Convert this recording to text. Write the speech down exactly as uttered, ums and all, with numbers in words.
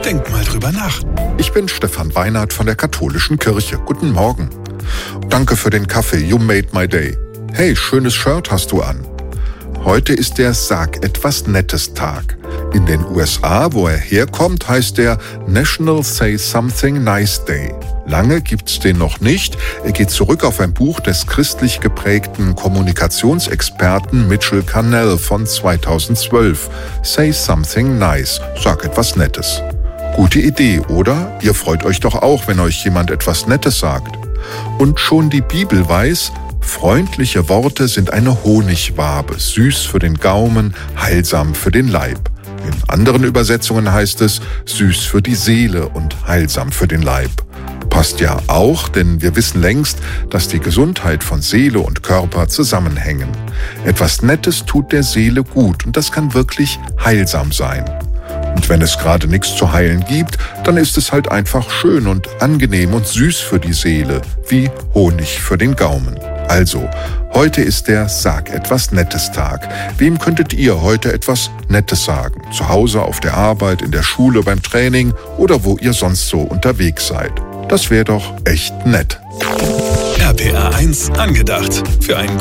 Denkt mal drüber nach. Ich bin Stefan Weinert von der Katholischen Kirche. Guten Morgen. Danke für den Kaffee. You made my day. Hey, schönes Shirt hast du an. Heute ist der Sag etwas Nettes Tag. In den U S A, wo er herkommt, heißt der National Say Something Nice Day. Lange gibt's den noch nicht. Er geht zurück auf ein Buch des christlich geprägten Kommunikationsexperten Mitchell Cannell von zweitausendzwölf. Say Something Nice. Sag etwas Nettes. Gute Idee, oder? Ihr freut euch doch auch, wenn euch jemand etwas Nettes sagt. Und schon die Bibel weiß, freundliche Worte sind eine Honigwabe, süß für den Gaumen, heilsam für den Leib. In anderen Übersetzungen heißt es, süß für die Seele und heilsam für den Leib. Passt ja auch, denn wir wissen längst, dass die Gesundheit von Seele und Körper zusammenhängen. Etwas Nettes tut der Seele gut und das kann wirklich heilsam sein. Und wenn es gerade nichts zu heilen gibt, dann ist es halt einfach schön und angenehm und süß für die Seele, wie Honig für den Gaumen. Also, heute ist der Sag etwas Nettes Tag. Wem könntet ihr heute etwas Nettes sagen? Zu Hause, auf der Arbeit, in der Schule, beim Training oder wo ihr sonst so unterwegs seid. Das wäre doch echt nett. R P R eins angedacht. Für einen